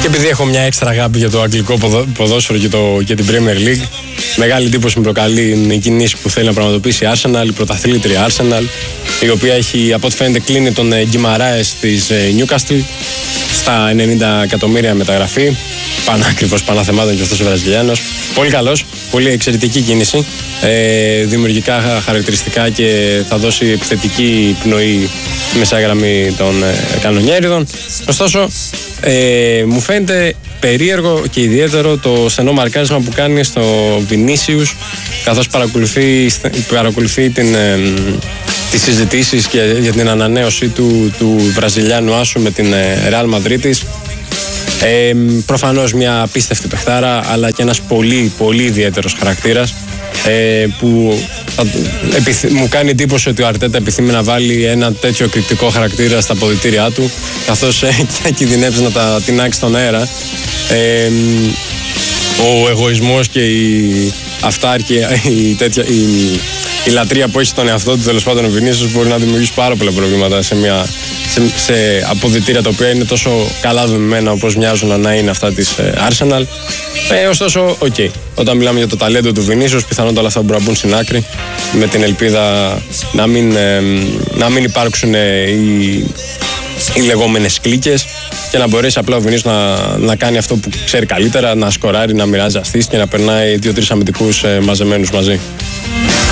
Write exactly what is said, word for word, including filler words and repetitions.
Και επειδή έχω μια έξτρα αγάπη για το αγγλικό ποδο, ποδόσφαιρο και, το, και την Premier League, μεγάλη εντύπωση με προκαλεί η κινήση που θέλει να πραγματοποιήσει η Arsenal, η πρωταθλήτρια Arsenal, η οποία έχει, από ό,τι φαίνεται, κλείνει τον Γκιμαράες της Newcastle στα ενενήντα εκατομμύρια μεταγραφή. Πανάκριβος, παναθεμάτων και αυτός ο Βραζιλιάνος. Πολύ καλός, πολύ εξαιρετική κίνηση. Ε, δημιουργικά χαρακτηριστικά και θα δώσει επιθετική πνοή στη μεσαία γραμμή των ε, κανονιέριδων. Ωστόσο, ε, μου φαίνεται περίεργο και ιδιαίτερο το στενό μαρκάρισμα που κάνει στο Βινίσιους, καθώς παρακολουθεί, παρακολουθεί την, ε, τις συζητήσεις και για την ανανέωση του, του Βραζιλιάνου άσου με την ε, Real Madrid. Ε, προφανώς μια απίστευτη παιχτάρα, αλλά και ένας πολύ πολύ ιδιαίτερος χαρακτήρας, ε, που θα, επιθυ, μου κάνει εντύπωση ότι ο Αρτέτα επιθυμεί να βάλει ένα τέτοιο κριτικό χαρακτήρα στα αποδυτήριά του, καθώς ε, και κινδυνεύει να τα τεινάξει στον αέρα. Ε, ο εγωισμός και η αυτάρκεια, η, τέτοια, η, η λατρεία που έχει στον εαυτό του, τέλος πάντων ο Βινίσιους, μπορεί να δημιουργήσει πάρα πολλά προβλήματα σε, μια, σε, σε αποδυτήρια τα οποία είναι τόσο καλά δομημένα όπως μοιάζουν να είναι αυτά της ε, Arsenal. Ε, ωστόσο, οκ. Okay. Όταν μιλάμε για το ταλέντο του Βινίσιους, πιθανότατα όλα αυτά μπορούν να μπουν στην άκρη, με την ελπίδα να μην, ε, να μην υπάρξουν ε, οι, οι λεγόμενες κλίκες και να μπορέσει απλά ο Βινίσιους να, να κάνει αυτό που ξέρει καλύτερα, να σκοράρει, να μοιράζει ασθείς και να περνάει δύο-τρεις αμυντικούς ε, μαζεμένους μαζί.